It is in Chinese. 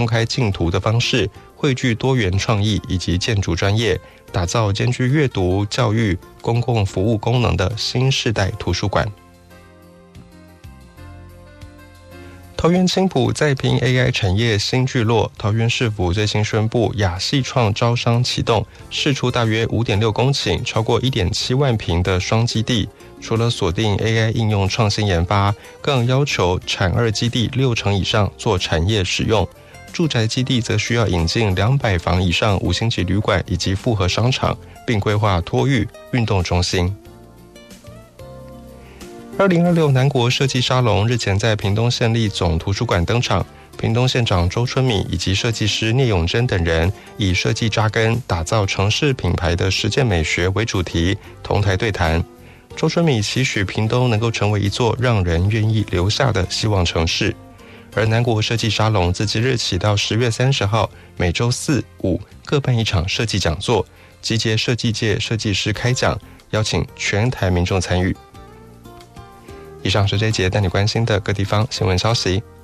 公开竞图的方式，汇聚多元创意以及建筑专业，打造兼具阅读、教育、公共服务功能的新世代图书馆。桃园青埔再拼 AI 产业新聚落，桃园市府最新宣布亚系创招商启动，释出大约 5.6 公顷，超过 1.7 万坪的双基地。除了锁定 AI 应用创新研发，更要求产二基地60%以上做产业使用。住宅基地则需要引进200房以上5星级旅馆以及复合商场，并规划托育、运动中心。2026南国设计沙龙日前在屏东县立总图书馆登场，屏东县长周春米以及设计师聂永贞等人以设计扎根、打造城市品牌的实践美学为主题，同台对谈。周春米期许屏东能够成为一座让人愿意留下的希望城市。而南国设计沙龙自即日起到10月30号，每周4、5各办一场设计讲座，集结设计界设计师开讲，邀请全台民众参与。以上是这一节带你关心的各地方新闻消息。